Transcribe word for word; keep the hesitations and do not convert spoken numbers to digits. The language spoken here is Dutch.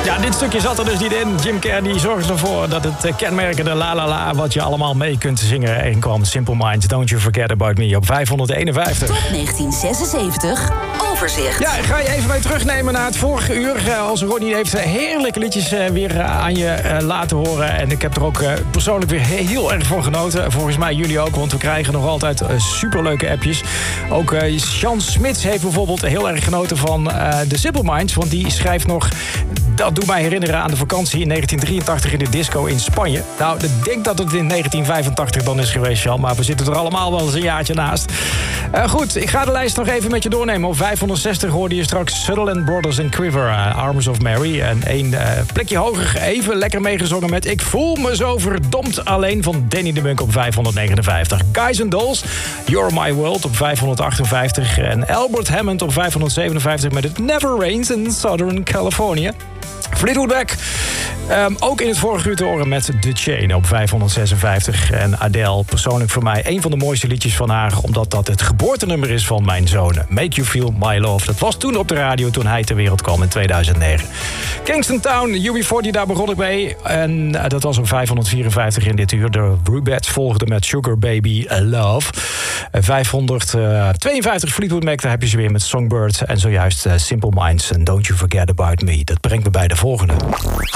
Ja, dit stukje zat er dus niet in. Jim Kerr die zorgt ervoor dat het kenmerkende la la la... wat je allemaal mee kunt zingen erin kwam. Simple Minds, Don't You Forget About Me op vijfhonderdeenenvijftig. Top negentien zesenzeventig, overzicht. Ja, ik ga je even mee terugnemen naar het vorige uur. Als Ronnie heeft heerlijke liedjes weer aan je laten horen. En ik heb er ook persoonlijk weer heel erg van genoten. Volgens mij jullie ook, want we krijgen nog altijd superleuke appjes. Ook Sean Smits heeft bijvoorbeeld heel erg genoten van de Simple Minds. Want die schrijft nog... Dat doet mij herinneren aan de vakantie in negentien drieëntachtig in de disco in Spanje. Nou, ik denk dat het in negentien vijfentachtig dan is geweest, Jan. Maar we zitten er allemaal wel eens een jaartje naast. Uh, goed, ik ga de lijst nog even met je doornemen. Op vijfhonderdzestig hoorde je straks Sutherland Brothers and Quiver, uh, Arms of Mary. En één uh, plekje hoger, even lekker meegezongen met Ik voel me zo verdomd alleen van Danny de Munk op vijfhonderdnegenenvijftig. Guys and Dolls, You're My World op vijfhonderdachtenvijftig. En Albert Hammond op vijfhonderdzevenenvijftig met It Never Rains in Southern California. Fleetwood Mac, um, ook in het vorige uur te horen met The Chain op vijfhonderdzesenvijftig. En Adele, persoonlijk voor mij een van de mooiste liedjes van haar... omdat dat het geboortenummer is van mijn zoon. Make You Feel My Love. Dat was toen op de radio toen hij ter wereld kwam in tweeduizend negen. Kingston Town, U B veertig, daar begon ik mee. En uh, dat was op vijfhonderdvierenvijftig in dit uur. De Rubettes volgden met Sugar Baby Love. Uh, vijfhonderdtweeënvijftig Fleetwood Mac, daar heb je ze weer met Songbird. En zojuist uh, Simple Minds en Don't You Forget About Me. Dat brengt me bij de volgende.